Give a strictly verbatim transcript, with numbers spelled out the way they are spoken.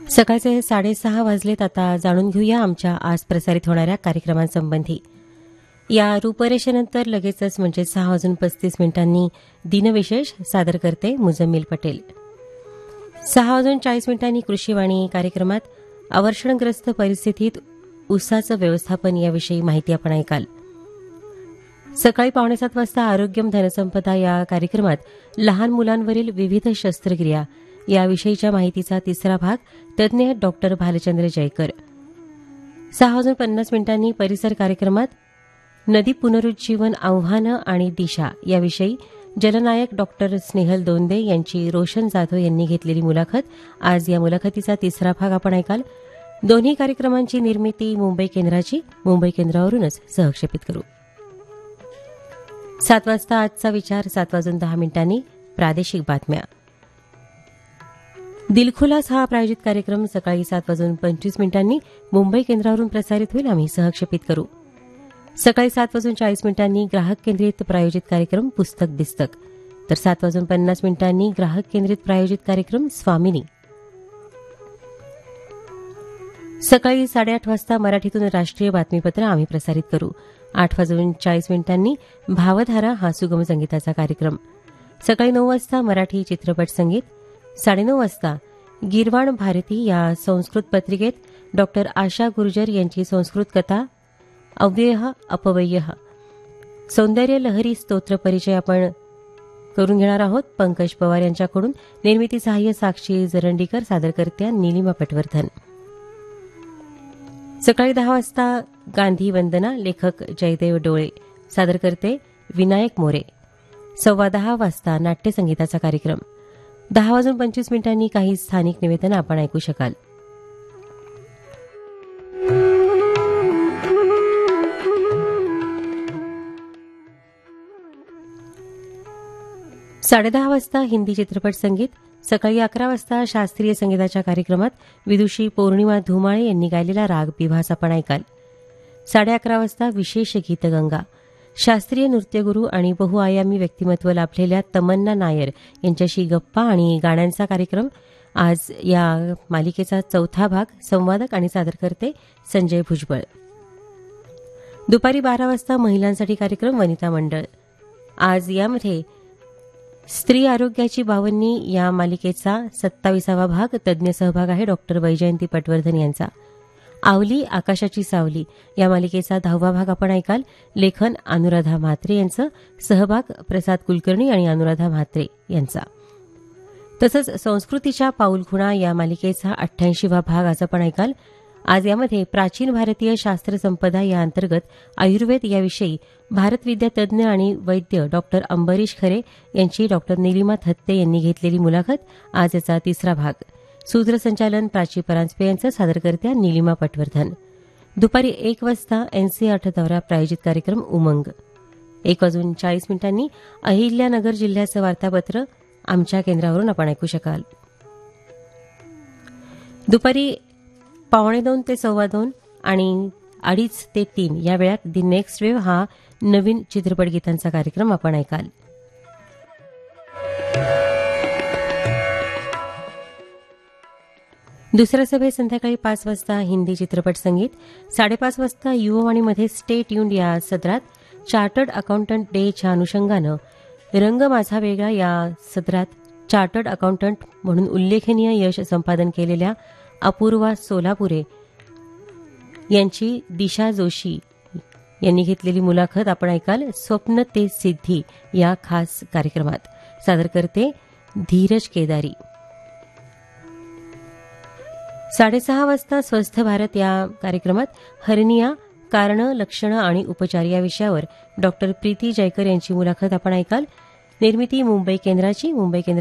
सकाळचे साडेसहा वाजलेत. आता जाणून घेऊया आमच्या आज प्रसारित होणाऱ्या कार्यक्रमांसंबंधी. या रूपरेषेनंतर लगेचच म्हणजे सहा वाजून पस्तीस मिनिटांनी दिनविशेष सादर करते मुजम्मिल पटेल. सहा वाजून चाळीस मिनिटांनी कृषीवाणी कार्यक्रमात अवर्षणग्रस्त परिस्थितीत ऊसाचं व्यवस्थापन याविषयी माहिती आपण ऐकाल. सकाळी पावणे सात वाजता आरोग्यम धनसंपदा या कार्यक्रमात लहान मुलांवरील विविध शस्त्रक्रिया याविषयीच्या माहितीचा तिसरा भाग तज्ज्ञ डॉक्टर भालचंद्र जयकर. सहा वाजून पन्नास मिनिटांनी परिसर कार्यक्रमात नदी पुनरुज्जीवन आव्हानं आणि दिशा याविषयी जलनायक डॉक्टर स्नेहल दोंदे यांची रोशन जाधव यांनी घेतलेली मुलाखत. आज या मुलाखतीचा तिसरा भाग आपण ऐकाल. दोन्ही कार्यक्रमांची निर्मिती मुंबई केंद्राची. मुंबई केंद्रावरूनच सहक्षेपित करू. सात वाजता आजचा विचार. सात वाजून दहा मिनिटांनी प्रादेशिक बातम्या. दिलखुलास हा प्रायोजित कार्यक्रम सकाळी सात वाजून पंचवीस मिनिटांनी मुंबई केंद्रावरून प्रसारित होईल. आम्ही सहक्षेपित करू. सकाळी सात वाजून चाळीस मिनिटांनी ग्राहक केंद्रित प्रायोजित कार्यक्रम पुस्तक बिस्तक, तर सात वाजून पन्नास मिनिटांनी ग्राहक केंद्रित प्रायोजित कार्यक्रम स्वामिनी. सकाळी साडेआठ वाजता मराठीतून राष्ट्रीय बातमीपत्र आम्ही प्रसारित करू. आठ वाजून चाळीस मिनिटांनी भावधारा हा सुगम संगीताचा कार्यक्रम. सकाळी नऊ वाजता मराठी चित्रपट संगीत. साडेनऊ वाजता गीरवाण भारती या संस्कृत पत्रिकेत डॉक्टर आशा गुर्जर यांची संस्कृत कथा अव्यय अपव्यय सौंदर्य लहरी स्तोत्र परिचय आपण करून घेणार आहोत. पंकज पवार यांच्याकडून. निर्मिती सहाय्य साक्षी जरंडीकर. सादरकर्त्या नीलिमा पटवर्धन. सकाळी दहा वाजता गांधी वंदना. लेखक जयदेव डोळे. सादरकर्ते विनायक मोरे. सव्वा दहा वाजता नाट्यसंगीताचा कार्यक्रम. दहा वाजून पंचवीस मिनिटांनी काही स्थानिक निवेदनं आपण ऐकू शकाल. साडेदहा वाजता हिंदी चित्रपट संगीत. सकाळी अकरा वाजता शास्त्रीय संगीताच्या कार्यक्रमात विदुषी पौर्णिमा धुमाळे यांनी गायलेला राग बिभास आपण ऐकाल. साडे अकरा वाजता विशेष गीतगंगा. शास्त्रीय नृत्यगुरू आणि बहुआयामी व्यक्तिमत्व लाभलेल्या तमन्ना नायर यांच्याशी गप्पा आणि गाण्यांचा कार्यक्रम. आज या मालिकेचा चौथा भाग. संवादक आणि सादरकर्ते संजय भुजबळ. दुपारी बारा वाजता महिलांसाठी कार्यक्रम वनिता मंडळ. आज यामध्ये स्त्री आरोग्याची बावन्नी या मालिकेचा सत्ताविसावा भाग. तज्ज्ञ सहभाग आहे डॉक्टर वैजयंती पटवर्धन यांचा. आवली आकाशाची सावली या मालिकेचा दहावा भाग आपण ऐकाल. लेखन अनुराधा म्हात्रे यांचं. सहभाग प्रसाद कुलकर्णी आणि अनुराधा म्हात्रे यांचा. तसंच संस्कृतीच्या पाऊलखुणा या मालिकेचा अठ्ठ्याऐंशीवा भाग आज आपण ऐकाल. आज यामध्ये प्राचीन भारतीय शास्त्र संपदा या अंतर्गत आयुर्वेद याविषयी भारतविद्या तज्ज्ञ आणि वैद्य डॉक्टर अंबरीश खरे यांची डॉक्टर निलिमा थत्ते यांनी घेतलेली मुलाखत. आज याचा तिसरा भाग. सूत्रसंचालन प्राची परांजपे यांचं. सादरकर्त्या नीलिमा पटवर्धन. दुपारी एक वाजता एनसी आठवडा प्रायोजित कार्यक्रम उमंग. एक वाजून चाळीस मिनिटांनी अहिल्यानगर जिल्ह्याचं वार्तापत्र आमच्या केंद्रावरून आपण ऐकू शकाल. दुपारी पावणे दोन ते सव्वा दोन आणि अडीच ते तीन या वेळात दी नेक्स्ट वेव्ह हा नवीन चित्रपट गीतांचा कार्यक्रम आपण ऐकाल. दुसऱ्या सभेत संध्याकाळी पाच वाजता हिंदी चित्रपट संगीत. साडेपाच वाजता युववाणीमध्ये स्टे ट्यून्ड या सदरात चार्टर्ड अकाउंटंट डेच्या अनुषंगानं रंग माझा वेगळा या सदरात चार्टर्ड अकाउंटंट म्हणून उल्लेखनीय यश संपादन केलेल्या अपूर्वा सोलापुरे यांची दिशा जोशी यांनी घेतलेली मुलाखत आपण ऐकाल. स्वप्न ते सिद्धी या खास कार्यक्रमात. सादरकर्ते धीरज केदारी. साडेसहा वाजता स्वस्थ भारत या कार्यक्रमात हर्निया कारणं लक्षणं आणि उपचार या विषयावर डॉक्टर प्रीती जयकर यांची मुलाखत आपण ऐकाल. निर्मिती मुंबई केंद्राची. मुंबई केंद्र